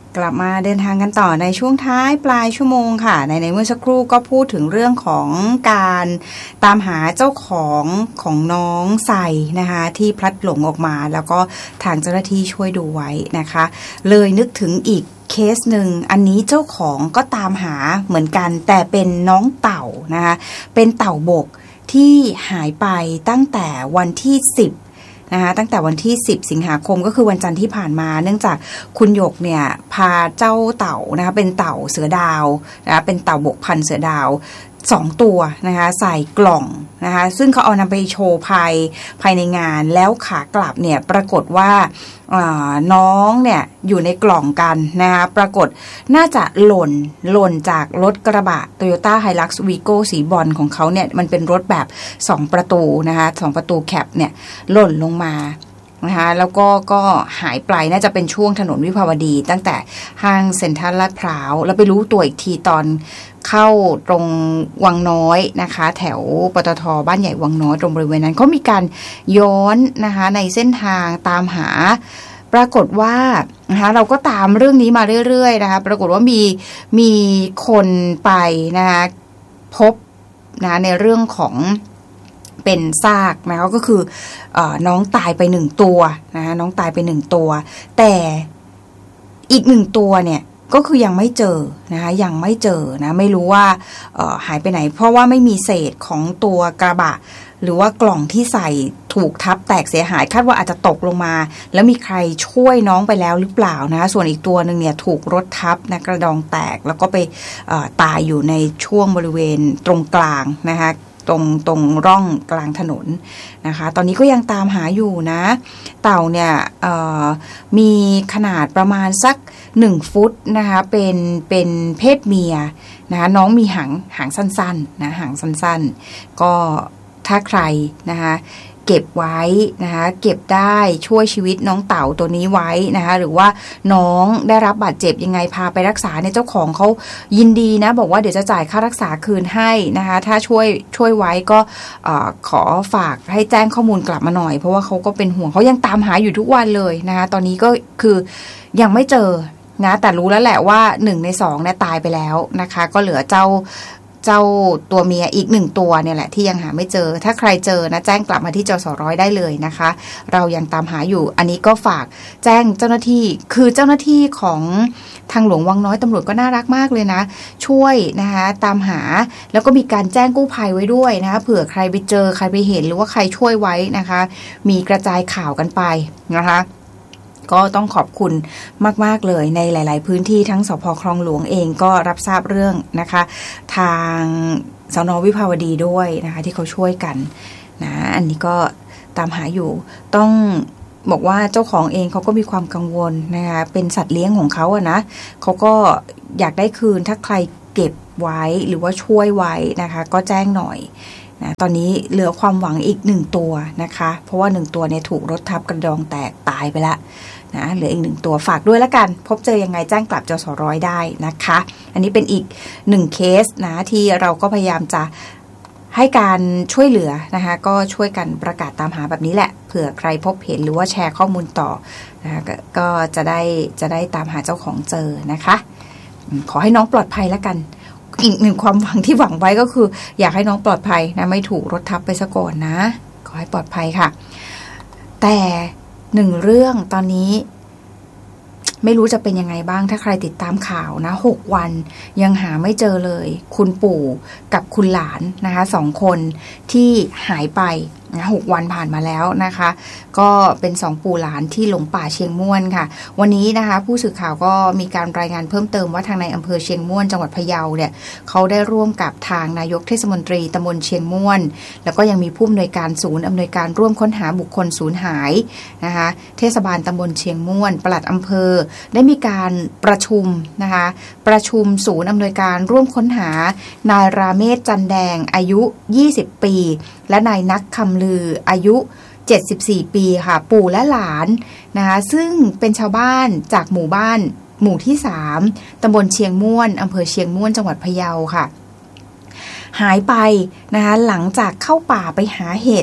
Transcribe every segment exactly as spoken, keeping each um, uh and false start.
กลับมาเดินทางกันต่อในช่วงท้ายปลายชั่วโมงค่ะในในเมื่อสักครู่ก็พูดถึงเรื่องของการตามหาเจ้าของของน้องใส่นะคะที่พลัดหลงออกมาแล้วก็ทางเจ้าหน้าที่ช่วยดูไว้นะคะเลยนึกถึงอีกเคสหนึ่งอันนี้เจ้าของก็ตามหาเหมือนกันแต่เป็นน้องเต่านะคะเป็นเต่าบกที่หายไปตั้งแต่วันที่สิบนะคะตั้งแต่วันที่สิบสิงหาคมก็คือวันจันทร์ที่ผ่านมาเนื่องจากคุณหยกเนี่ยพาเจ้าเต่านะคะเป็นเต่าเสือดาวนะคะเป็นเต่าบกพันธุ์เสือดาวสองตัวนะคะใส่กล่องนะคะซึ่งเขาเอานำไปโชว์ภายภายในงานแล้วขากลับเนี่ยปรากฏว่าน้องเนี่ยอยู่ในกล่องกันนะคะปรากฏน่าจะหล่นหล่นจากรถกระบะ Toyota Hilux Vigo สีบรอนซ์ของเขาเนี่ยมันเป็นรถแบบสองประตูนะคะสองประตูแคปเนี่ยหล่นลงมานะคะแล้วก็ก็หายไปน่าจะเป็นช่วงถนนวิภาวดีตั้งแต่ห้างเซ็นทรัลลาดพร้าวแล้วไปรู้ตัวอีกทีตอนเข้าตรงวังน้อยนะคะแถวปตท.บ้านใหญ่วังน้อยตรงบริเวณนั้นเขามีการย้อนนะคะในเส้นทางตามหาปรากฏว่านะคะเราก็ตามเรื่องนี้มาเรื่อยๆนะคะปรากฏว่ามีมีคนไปนะคะพบนะในเรื่องของเป็นซากนะคะก็คือเอ่อน้องตายไปหนึ่งตัวนะคะน้องตายไปหนึ่งตัวแต่อีกหนึ่งตัวเนี่ยก็คือยังไม่เจอนะคะยังไม่เจอนะไม่รู้ว่าเอ่อหายไปไหนเพราะว่าไม่มีเศษของตัวกระบะหรือว่ากล่องที่ใส่ถูกทับแตกเสียหายคาดว่าอาจจะตกลงมาแล้วมีใครช่วยน้องไปแล้วหรือเปล่านะส่วนอีกตัวนึงเนี่ยถูกรถทับนะกระดองแตกแล้วก็ไปเอ่อตายอยู่ในช่วงบริเวณตรงกลางนะคะตรงตรงร่องกลางถนนนะคะตอนนี้ก็ยังตามหาอยู่นะเต่าเนี่ยมีขนาดประมาณสักหนึ่งฟุตนะคะเป็นเป็นเพศเมียนะคะน้องมีหางหางสั้นๆนะหางสั้นๆก็ถ้าใครนะคะเก็บไว้นะคะเก็บได้ช่วยชีวิตน้องเต่าตัวนี้ไว้นะคะหรือว่าน้องได้รับบาดเจ็บยังไงพาไปรักษาเนี่ยเจ้าของเขายินดีนะบอกว่าเดี๋ยวจะจ่ายค่ารักษาคืนให้นะคะถ้าช่วยช่วยไว้ก็ขอฝากให้แจ้งข้อมูลกลับมาหน่อยเพราะว่าเขาก็เป็นห่วงเขายังตามหาอยู่ทุกวันเลยนะคะตอนนี้ก็คือยังไม่เจอนะแต่รู้แล้วแหละว่าหนึ่งในสองเนี่ยตายไปแล้วนะคะก็เหลือเจ้าเจ้าตัวเมียอีกหนึ่งตัวเนี่ยแหละที่ยังหาไม่เจอถ้าใครเจอนะแจ้งกลับมาที่จสร้อยได้เลยนะคะเรายังตามหาอยู่อันนี้ก็ฝากแจ้งเจ้าหน้าที่คือเจ้าหน้าที่ของทางหลวงวังน้อยตำรวจก็น่ารักมากเลยนะช่วยนะคะตามหาแล้วก็มีการแจ้งกู้ภัยไว้ด้วยนะคะเผื่อใครไปเจอใครไปเห็นหรือว่าใครช่วยไว้นะคะมีกระจายข่าวกันไปนะคะก็ต้องขอบคุณมากๆเลยในหลายๆพื้นที่ทั้งสภ.คลองหลวงเองก็รับทราบเรื่องนะคะทางสน.วิภาวดีด้วยนะคะที่เขาช่วยกันนะอันนี้ก็ตามหาอยู่ต้องบอกว่าเจ้าของเองเขาก็มีความกังวลนะคะเป็นสัตว์เลี้ยงของเขาอะนะเขาก็อยากได้คืนถ้าใครเก็บไว้หรือว่าช่วยไว้นะคะก็แจ้งหน่อยนะตอนนี้เหลือความหวังอีกหนึ่งตัวนะคะเพราะว่าหนึ่งตัวเนี่ยถูกรถทับกระดองแตกตายไปละนะเหลืออีกหนึ่งตัวฝากด้วยละกันพบเจอยังไงแจ้งกลับจสร้อยได้นะคะอันนี้เป็นอีกหนึ่งเคสนะที่เราก็พยายามจะให้การช่วยเหลือนะคะก็ช่วยกันประกาศตามหาแบบนี้แหละเผื่อใครพบเห็นหรือว่าแชร์ข้อมูลต่อนะคะกก็จะได้จะได้ตามหาเจ้าของเจอนะคะขอให้น้องปลอดภัยละกันอีกหนึ่งความหวังที่หวังไว้ก็คืออยากให้น้องปลอดภัยนะไม่ถูกรถทับไปซะก่อนนะขอให้ปลอดภัยค่ะแต่หนึ่งเรื่องตอนนี้ไม่รู้จะเป็นยังไงบ้างถ้าใครติดตามข่าวนะหกวันยังหาไม่เจอเลยคุณปู่กับคุณหลานนะคะสองคนที่หายไปนะหกวันผ่านมาแล้วนะคะก็เป็นสองปู่หลานที่หลงป่าเชียงม่วนค่ะวันนี้นะคะผู้สื่อข่าวก็มีการรายงานเพิ่มเติมว่าทางในอำเภอเชียงม่วนจังหวัดพะเยาเนี่ยเขาได้ร่วมกับทางนายกเทศมนตรีตำบลเชียงม่วนแล้วก็ยังมีผู้อำนวยการศูนย์อำนวยการร่วมค้นหาบุคคลสูญหายนะคะเทศบาลตำบลเชียงม่วนปลัดอำเภอได้มีการประชุมนะคะประชุมศูนย์อำนวยการร่วมค้นหานายราเมศจันแดงอายุยี่สิบปีและนายนักคำลืออายุเจ็ดสิบสี่ปีค่ะปู่และหลานนะคะซึ่งเป็นชาวบ้านจากหมู่บ้านหมู่ที่สามตำบลเชียงม่วนอำเภอเชียงม่วนจังหวัดพะเยาค่ะหายไปนะคะหลังจากเข้าป่าไปหาเห็ด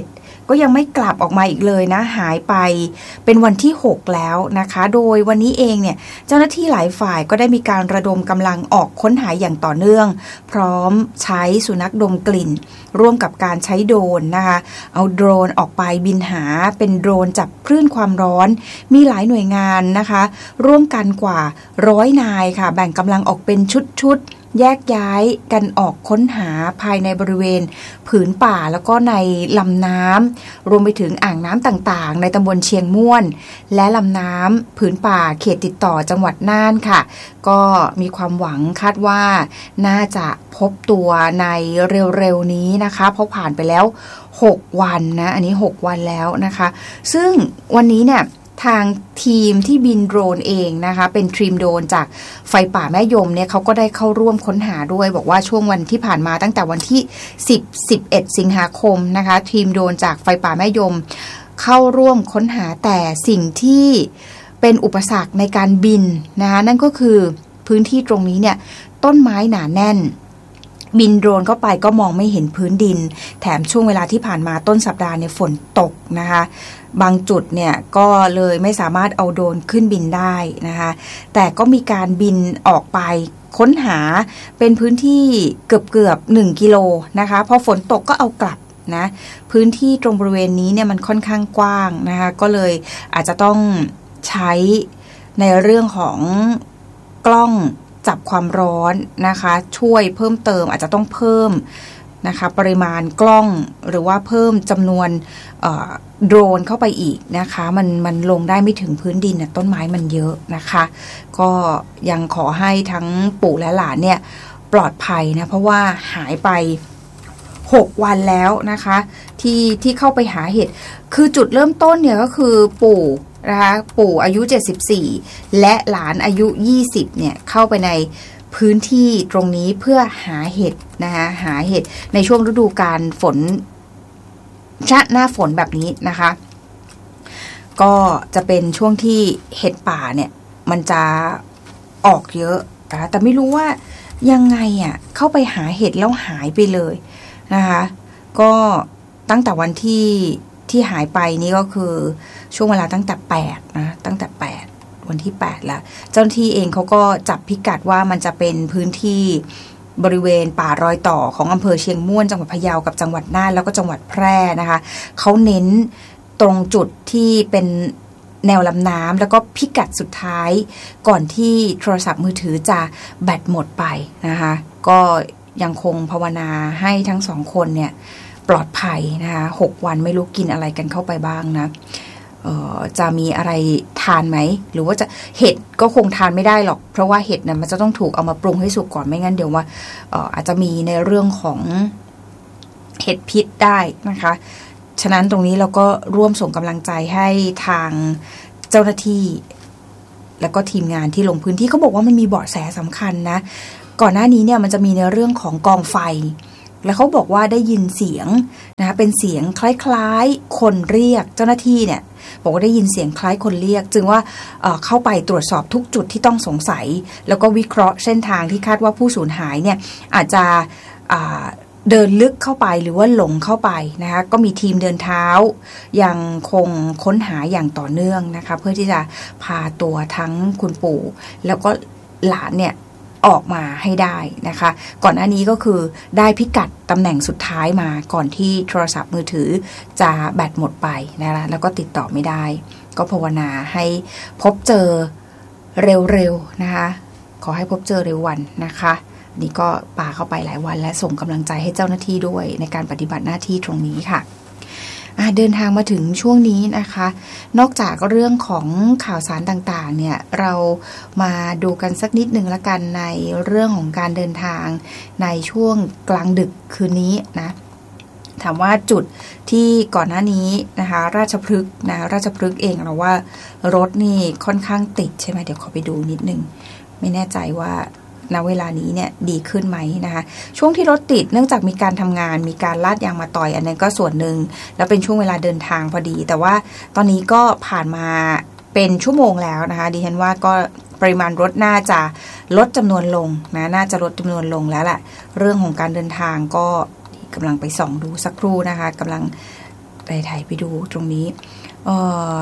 ก็ยังไม่กลับออกมาอีกเลยนะหายไปเป็นวันที่หกแล้วนะคะโดยวันนี้เองเนี่ยเจ้าหน้าที่หลายฝ่ายก็ได้มีการระดมกำลังออกค้นหาอย่างต่อเนื่องพร้อมใช้สุนัขดมกลิ่นร่วมกับการใช้โดรนนะคะเอาโดรนออกไปบินหาเป็นโดรนจับคลื่นความร้อนมีหลายหน่วยงานนะคะร่วมกันกว่าร้อยนายค่ะแบ่งกำลังออกเป็นชุดๆแยกย้ายกันออกค้นหาภายในบริเวณผืนป่าแล้วก็ในลำน้ำรวมไปถึงอ่างน้ำต่างๆในตำบลเชียงม่วนและลำน้ำผืนป่าเขตติดต่อจังหวัดน่านค่ะก็มีความหวังคาดว่าน่าจะพบตัวในเร็วๆนี้นะคะเพราะผ่านไปแล้วหกวันนะอันนี้หกวันแล้วนะคะซึ่งวันนี้เนี่ยทางทีมที่บินโดรนเองนะคะเป็นทีมโดรนจากไฟป่าแม่ยมเนี่ยเขาก็ได้เข้าร่วมค้นหาด้วยบอกว่าช่วงวันที่ผ่านมาตั้งแต่วันที่สิบ สิบเอ็ดสิงหาคมนะคะทีมโดรนจากไฟป่าแม่ยมเข้าร่วมค้นหาแต่สิ่งที่เป็นอุปสรรคในการบินนะคะนั่นก็คือพื้นที่ตรงนี้เนี่ยต้นไม้หนาแน่นบินโดรนเข้าไปก็มองไม่เห็นพื้นดินแถมช่วงเวลาที่ผ่านมาต้นสัปดาห์เนี่ยฝนตกนะคะบางจุดเนี่ยก็เลยไม่สามารถเอาโดรนขึ้นบินได้นะคะแต่ก็มีการบินออกไปค้นหาเป็นพื้นที่เกือบเกือบหนึ่งกิโลนะคะพอฝนตกก็เอากลับนะพื้นที่ตรงบริเวณนี้เนี่ยมันค่อนข้างกว้างนะคะก็เลยอาจจะต้องใช้ในเรื่องของกล้องจับความร้อนนะคะช่วยเพิ่มเติมอาจจะต้องเพิ่มนะคะปริมาณกล้องหรือว่าเพิ่มจำนวนโดรนเข้าไปอีกนะคะมันมันลงได้ไม่ถึงพื้นดินนะต้นไม้มันเยอะนะคะก็ยังขอให้ทั้งปู่และหลานเนี่ยปลอดภัยนะเพราะว่าหายไปหกวันแล้วนะคะที่ที่เข้าไปหาเห็ดคือจุดเริ่มต้นเนี่ยก็คือปู่นะคะปู่อายุเจ็ดสิบสี่และหลานอายุยี่สิบเนี่ยเข้าไปในพื้นที่ตรงนี้เพื่อหาเห็ดนะคะหาเห็ดในช่วงฤดูกาลฝนชะหน้าฝนแบบนี้นะคะก็จะเป็นช่วงที่เห็ดป่าเนี่ยมันจะออกเยอะนะคะแต่ไม่รู้ว่ายังไงอ่ะเข้าไปหาเห็ดแล้วหายไปเลยนะคะก็ตั้งแต่วันที่ที่หายไปนี่ก็คือช่วงเวลาตั้งแต่แปดนะตั้งแต่แปดวันที่แปดแล้วเจ้าหน้าที่เองเขาก็จับพิกัดว่ามันจะเป็นพื้นที่บริเวณป่ารอยต่อของอำเภอเชียงม่วนจังหวัดพะเยากับจังหวัดน่านแล้วก็จังหวัดแพร่นะคะเขาเน้นตรงจุดที่เป็นแนวลำน้ำแล้วก็พิกัดสุดท้ายก่อนที่โทรศัพท์มือถือจะแบตหมดไปนะคะก็ยังคงภาวนาให้ทั้งสองคนเนี่ยปลอดภัยนะคะหกวันไม่รู้กินอะไรกันเข้าไปบ้างนะเอ่อจะมีอะไรทานไหมหรือว่าจะเห็ดก็คงทานไม่ได้หรอกเพราะว่าเห็ดเนี่ยมันจะต้องถูกเอามาปรุงให้สุกก่อนไม่งั้นเดี๋ยวว่าเอ่ออาจจะมีในเรื่องของเห็ดพิษได้นะคะฉะนั้นตรงนี้เราก็ร่วมส่งกำลังใจให้ทางเจ้าหน้าที่แล้วก็ทีมงานที่ลงพื้นที่เขาบอกว่ามันมีเบาะแสสำคัญนะก่อนหน้านี้เนี่ยมันจะมีในเรื่องของกองไฟแล้วเขาบอกว่าได้ยินเสียงนะคะเป็นเสียงคล้ายๆคนเรียกเจ้าหน้าที่เนี่ยบอกว่าได้ยินเสียงคล้ายคนเรียกจึงว่า เอ่อ เข้าไปตรวจสอบทุกจุดที่ต้องสงสัยแล้วก็วิเคราะห์เส้นทางที่คาดว่าผู้สูญหายเนี่ยอาจจะเดินลึกเข้าไปหรือว่าหลงเข้าไปนะคะก็มีทีมเดินเท้ายังคงค้นหาอย่างต่อเนื่องนะคะเพื่อที่จะพาตัวทั้งคุณปู่แล้วก็หลานเนี่ยออกมาให้ได้นะคะก่อนหน้านี้ก็คือได้พิกัดตำแหน่งสุดท้ายมาก่อนที่โทรศัพท์มือถือจะแบตหมดไปนะคะแล้วก็ติดต่อไม่ได้ก็ภาวนาให้พบเจอเร็วๆนะคะขอให้พบเจอเร็ววันนะคะนี่ก็ป่าเข้าไปหลายวันและส่งกำลังใจให้เจ้าหน้าที่ด้วยในการปฏิบัติหน้าที่ตรงนี้ค่ะเดินทางมาถึงช่วงนี้นะคะนอกจากเรื่องของข่าวสารต่างๆเนี่ยเรามาดูกันสักนิดหนึ่งละกันในเรื่องของการเดินทางในช่วงกลางดึกคืนนี้นะถามว่าจุดที่ก่อนหน้านี้นะคะราชพฤกษ์นะราชพฤกษ์เองเราว่ารถนี่ค่อนข้างติดใช่ไหมเดี๋ยวขอไปดูนิดนึงไม่แน่ใจว่าณเวลานี้เนี่ยดีขึ้นไหมนะคะช่วงที่รถติดเนื่องจากมีการทำงานมีการลาดยางมาต่อยอันนั้นก็ส่วนหนึ่งแล้วเป็นช่วงเวลาเดินทางพอดีแต่ว่าตอนนี้ก็ผ่านมาเป็นชั่วโมงแล้วนะคะดิฉันว่าก็ปริมาณรถน่าจะลดจำนวนลงนะน่าจะลดจำนวนลงแล้วแหละเรื่องของการเดินทางก็กำลังไปส่องดูสักครู่นะคะกำลังไปถ่ายไปดูตรงนี้เออ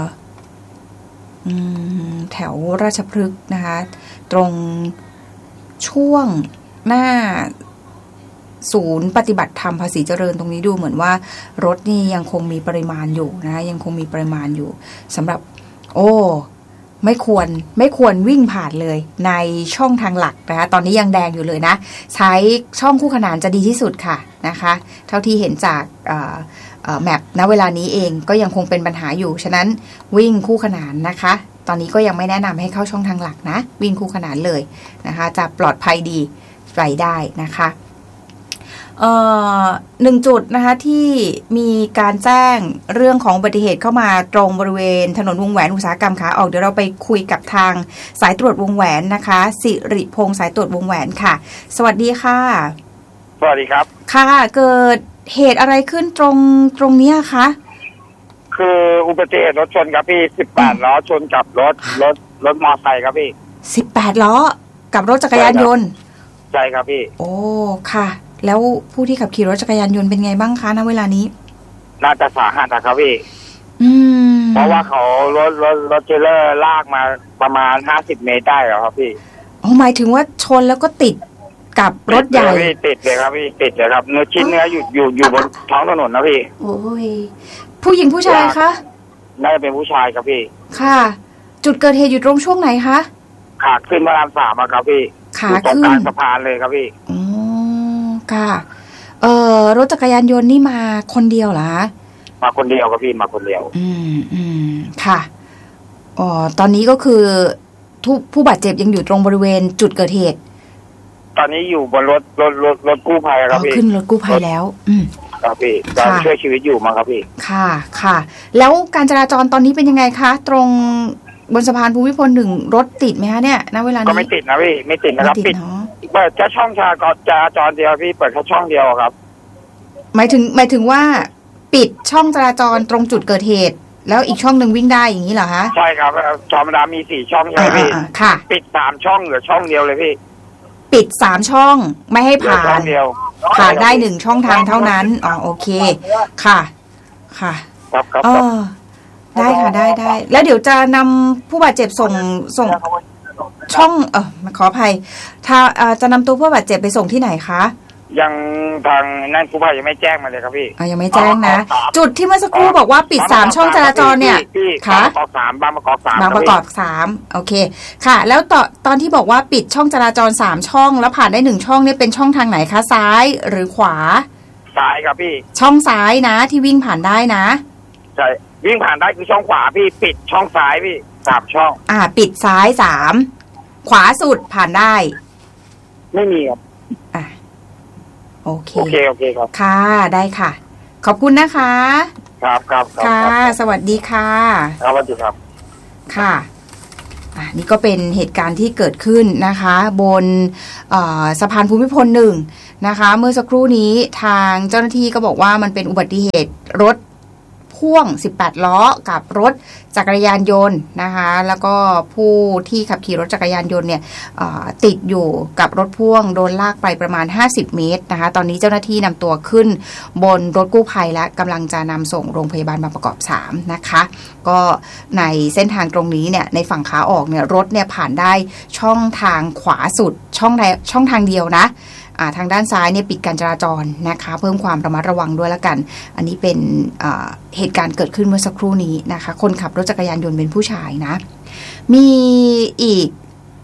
แถวราชพฤกษ์นะคะตรงช่วงหน้าศูนย์ปฏิบัติธรรมภาษีเจริญตรงนี้ดูเหมือนว่ารถนี่ยังคงมีปริมาณอยู่นะยังคงมีปริมาณอยู่สำหรับโอ้ไม่ควรไม่ควรวิ่งผ่านเลยในช่องทางหลักนะคะตอนนี้ยังแดงอยู่เลยนะใช้ช่องคู่ขนานจะดีที่สุดค่ะนะคะเท่าที่เห็นจากแมปณเวลานี้เองก็ยังคงเป็นปัญหาอยู่ฉะนั้นวิ่งคู่ขนานนะคะตอนนี้ก็ยังไม่แนะนำให้เข้าช่องทางหลักนะวิ่งคู่ขนานเลยนะคะจะปลอดภัยดีไปได้นะคะเอ่อหนึ่งจุดนะคะที่มีการแจ้งเรื่องของอุบัติเหตุเข้ามาตรงบริเวณถนนวงแหวนอุตสาหกรรมขาออกเดี๋ยวเราไปคุยกับทางสายตรวจวงแหวนนะคะสิริพงษ์สายตรวจวงแหวนค่ะสวัสดีค่ะสวัสดีครับค่ะเกิดเหตุอะไรขึ้นตรงตรงนี้คะคืออุบัติเหตุรถชนครับพี่สิบแปดล้อชนกับรถรถรถมอเตอร์ไซค์ครับพี่สิบแปดล้อกับรถจักรยานยนต์ใช่ครับพี่โอ้ค่ะแล้วผู้ที่ขับขี่รถจักรยานยนต์เป็นไงบ้างคะณเวลานี้น่าจะสาหัสนะครับพี่อืมเพราะว่าเขารถรถรถเทรลเลอร์ลากมาประมาณห้าสิบเมตรได้แล้วครับพี่อ๋อหมายถึงว่าชนแล้วก็ติดกับรถใหญ่ติดเลยครับพี่ติดเลยครับเนื้อชิ้นเนื้ออยู่อยู่อยู่บนท้องถนนนะพี่โอ้ยผู้หญิงผู้ชายคะน่าจะเป็นผู้ชายครับพี่ค่ะจุดเกิดเหตุอยู่ตรงช่วงไหนคะขาขึ้นพระรามสามครับพี่ขาขึ้นตรงกลางสะพานเลยครับพี่อ๋อค่ะเอ่อรถจักรยานยนต์นี่มาคนเดียวเหรอมาคนเดียวครับพี่มาคนเดียวอืมอืมค่ะอ๋อตอนนี้ก็คือทุกผู้บาดเจ็บยังอยู่ตรงบริเวณจุดเกิดเหตุตอนนี้อยู่บนรถรถรถรถกู้ภัยครับพี่ขึ้นรถกู้ภัยแล้วอืมครับพี่การช่วยชีวิตอยู่มาครับพี่ค่ะค่ะแล้วการจราจรตอนนี้เป็นยังไงคะตรงบนสะพานภูมิพลหนึ่งรถติดไหมคะเนี่ยณเวลานี้ก็ไม่ติดนะพี่ไม่ติดนะครับปิดเปิดแค่ช่องจราจรเดียวพี่เปิดแค่ช่องเดียวครับหมายถึงหมายถึงว่าปิดช่องจราจรตรงจุดเกิดเหตุแล้วอีกช่องหนึ่งวิ่งได้อย่างนี้เหรอคะใช่ครับธรรมดามีสี่ช่องใช่ไหมพี่ค่ะปิดสามช่องเหลือช่องเดียวเลยพี่ปิดสามช่องไม่ให้ผ่านเดียวผ่านได้หนึ่งช่องทางเท่านั้นอ๋อโอเคค่ะค่ะครับครับได้ค่ะได้ได้แล้วเดี๋ยวจะนำผู้บาดเจ็บส่งส่งช่องเออขออภัยถ้าจะนำตัวผู้บาดเจ็บไปส่งที่ไหนคะยังทางนั่นกู้ภัยยังไม่แจ้งมาเลยครับพี่อ๋อยังไม่แจ้งนะจุดที่เมื่อสักครู่บอกว่าปิดสามช่องจราจรเนี่ยค่ะบางประกอบสามบางประกอบสามบางประกอบสามโอเคค่ะแล้วตอนตอนที่บอกว่าปิดช่องจราจรสามช่องแล้วผ่านได้หนึ่งช่องเนี่ยเป็นช่องทางไหนคะซ้ายหรือขวาซ้ายครับพี่ช่องซ้ายนะที่วิ่งผ่านได้นะใช่วิ่งผ่านได้คือช่องขวาพี่ปิดช่องซ้ายพี่สามช่องอ่าปิดซ้ายสามขวาสุดผ่านได้ไม่มีครับอ่ะโอเคโอเคโอเคครับค่ะได้ค่ะขอบคุณนะคะครับครับค่ะสวัสดีค่ะครับสวัสดีครับค่ะอ่ะนี่ก็เป็นเหตุการณ์ที่เกิดขึ้นนะคะบนสะพานภูมิพลหนึ่งนะคะเมื่อสักครู่นี้ทางเจ้าหน้าที่ก็บอกว่ามันเป็นอุบัติเหตุรถพ่วงสิบแปดล้อกับรถจักรยานยนต์นะคะแล้วก็ผู้ที่ขับขี่รถจักรยานยนต์เนี่ยติดอยู่กับรถพ่วงโดนลากไปประมาณห้าสิบเมตรนะคะตอนนี้เจ้าหน้าที่นำตัวขึ้นบนรถกู้ภัยและกำลังจะนำส่งโรงพยาบาลบางประกอบสามนะคะก็ในเส้นทางตรงนี้เนี่ยในฝั่งขาออกเนี่ยรถเนี่ยผ่านได้ช่องทางขวาสุดช่องใดช่องทางเดียวนะทางด้านซ้ายเนี่ยปิดการจราจรนะคะเพิ่มความระมัดระวังด้วยละกันอันนี้เป็นเหตุการณ์เกิดขึ้นเมื่อสักครู่นี้นะคะคนขับรถจักรยานยนต์เป็นผู้ชายนะมีอีก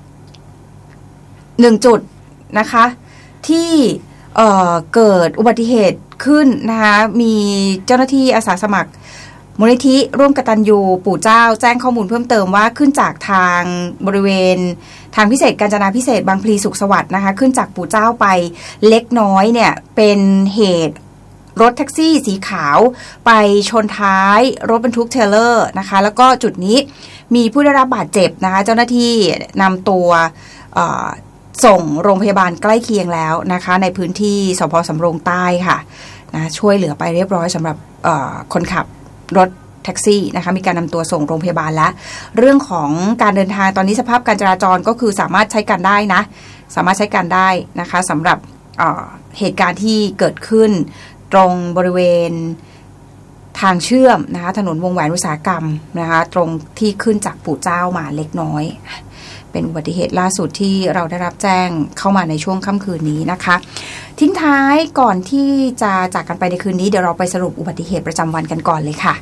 หนึ่งจุดนะคะที่เอ่อเกิดอุบัติเหตุขึ้นนะคะมีเจ้าหน้าที่อาสาสมัครมูลนิธิร่วมกตัญญูปู่เจ้าแจ้งข้อมูลเพิ่มเติมว่าขึ้นจากทางบริเวณทางพิเศษกาญจนาพิเศษบางพลีสุขสวัสดิ์นะคะขึ้นจากปู่เจ้าไปเล็กน้อยเนี่ยเป็นเหตุรถแท็กซี่สีขาวไปชนท้ายรถบรรทุกเทรลเลอร์นะคะแล้วก็จุดนี้มีผู้ได้รับบาดเจ็บนะคะเจ้าหน้าที่นำตัวส่งโรงพยาบาลใกล้เคียงแล้วนะคะในพื้นที่สภ.สำโรงใต้ค่ะนะช่วยเหลือไปเรียบร้อยสำหรับคนขับรถแท็กซี่นะคะมีการนำตัวส่งโรงพยาบาลแล้วเรื่องของการเดินทางตอนนี้สภาพการจราจรก็คือสามารถใช้การได้นะสามารถใช้การได้นะคะสำหรับเหตุการณ์ที่เกิดขึ้นตรงบริเวณทางเชื่อมนะคะถนนวงแหวนอุตสาหกรรมนะคะตรงที่ขึ้นจากปู่เจ้ามาเล็กน้อยเป็นอุบัติเหตุล่าสุดที่เราได้รับแจ้งเข้ามาในช่วงค่ำคืนนี้นะคะทิ้งท้ายก่อนที่จะจากกันไปในคืนนี้เดี๋ยวเราไปสรุปอุบัติเหตุประจำวันกันก่อนเลยค่ะ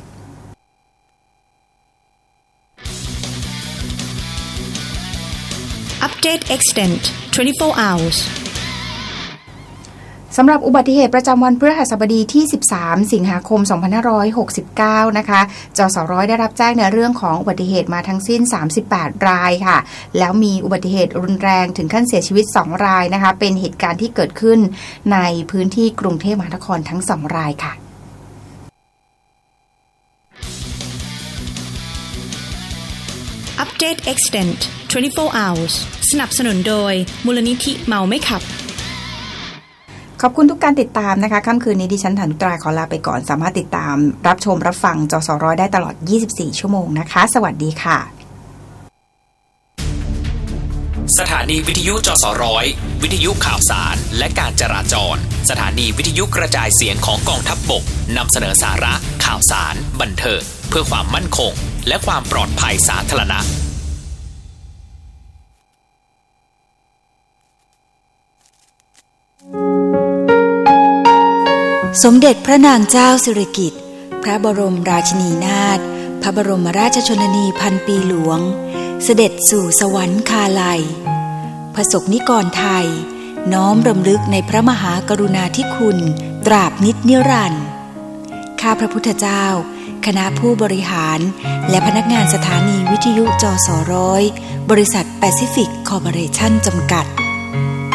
Update Extend twenty-four hours สำหรับอุบัติเหตุประจำวันพฤหัสบดีที่สิบสามสิงหาคมสองพันห้าร้อยหกสิบเก้านะคะจสร้อยได้รับแจ้งในเรื่องของอุบัติเหตุมาทั้งสิ้นสามสิบแปดรายค่ะแล้วมีอุบัติเหตุรุนแรงถึงขั้นเสียชีวิตสองรายนะคะเป็นเหตุการณ์ที่เกิดขึ้นในพื้นที่กรุงเทพมหานครทั้งสองรายค่ะ Update Extend twenty-four hours สนับสนุนโดยมูลนิธิเมาไม่ขับขอบคุณทุกการติดตามนะคะค่ำคืนนี้ดิฉันฐานุตราขอลาไปก่อนสามารถติดตามรับชมรับฟังจสร้อยได้ตลอดยี่สิบสี่ชั่วโมงนะคะสวัสดีค่ะสถานีวิทยุจสร้อยวิทยุข่าวสารและการจราจรสถานีวิทยุกระจายเสียงของกองทัพบกนำเสนอสาระข่าวสารบันเทิงเพื่อความมั่นคงและความปลอดภัยสาธารณะสมเด็จพระนางเจ้าสิริกิติ์พระบรมราชินีนาถพระบรมราชชนนีพันปีหลวงเสด็จสู่สวรรคาลัยประสบนิกรไทยน้อมรำลึกในพระมหากรุณาธิคุณตราบนิจนิรันดร์ข้าพระพุทธเจ้าคณะผู้บริหารและพนักงานสถานีวิทยุจสร้อยบริษัทแปซิฟิกคอร์ปอเรชั่นจำกัด